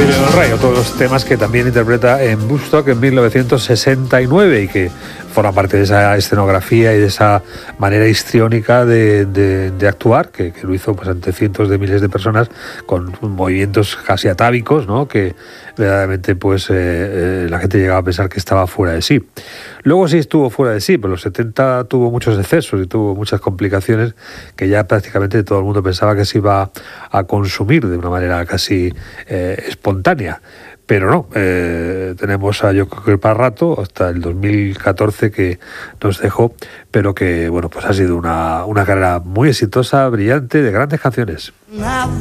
Lionel Ray, otro de los temas que también interpreta en Woodstock en 1969 y que forma parte de esa escenografía y de esa manera histriónica de actuar, que lo hizo pues ante cientos de miles de personas con movimientos casi atávicos, ¿no? Que verdaderamente pues la gente llegaba a pensar que estaba fuera de sí. Luego sí estuvo fuera de sí, pero los 70 tuvo muchos excesos y tuvo muchas complicaciones que ya prácticamente todo el mundo pensaba que se iba a consumir de una manera casi espontánea. Pero no, tenemos a Joe Cocker para rato, hasta el 2014 que nos dejó, pero que bueno, pues ha sido una carrera muy exitosa, brillante, de grandes canciones.